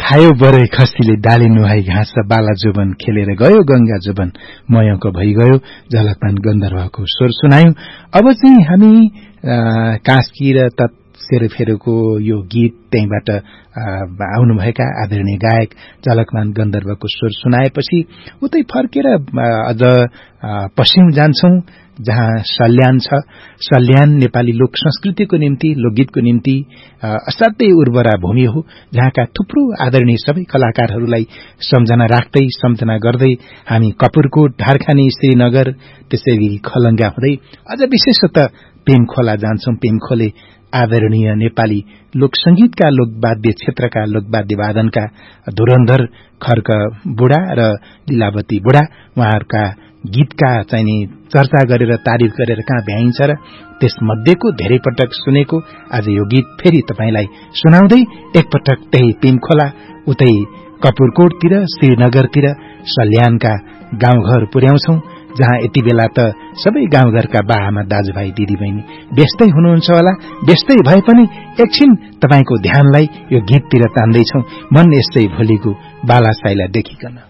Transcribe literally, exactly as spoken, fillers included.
खायो बरै खसीले डाली नुहाई घाँस बाला जोबन खेलेर गयो गंगा जोबन मयको भइगयो झलकमान गन्धर्वको स्वर सुनायौं। अब चाहिँ हामी कास्की र तत् सेरोफेरोको यो गीत त्यहीबाट आउनुभएका आदरणीय गायक झलकमान गन्धर्वको स्वर सुनाएपछि उतै फर्केर अझ पश्चिम जान्छौं जहाँ सल्यान छ। सल्यान नेपाली लोक संस्कृतिको निम्ति लोकगीतको निम्ति असाध्यै उर्वरा भूमि हो, जहाँका थुप्रो आदरणीय सबै कलाकारहरूलाई सम्झना राख्दै सम्झना गर्दै हामी कपुरकोट, ढारखानी, श्रीनगर, त्यसैगरी खलंगा हुँदै अझ विशेषतः पेमखोला जान्छौं। पेमखोले आदरणीय नेपाली लोक संगीतका लोकवाद्य क्षेत्रका लोकवाद्य वादनका धुरन्धर खर्क बुढा र लीलावती बुढा उहाँहरूका गीतका चाहिने चर्चा गरेर तारिफ गरेर कहाँ भ्याइन्छ र त्यसमध्येको धेरै पटक सुनेको आज यो गीत फेरि तपाईलाई सुनाउँदै एकपटक त्यही पेमखोला उतै कपुरकोटतिर श्रीनगरतिर सल्यानका गाउँघर पुर्याउँछौं, जहाँ यति बेला त सबै गाउँघरका बाआमा दाजुभाइ दिदीबहिनी व्यस्तै हुनुहुन्छ होला। व्यस्तै भए पनि एकछिन तपाईको ध्यानलाई यो गीततिर तान्दैछौं, मन यसै भोलिको बालासाईलाई देखिकन।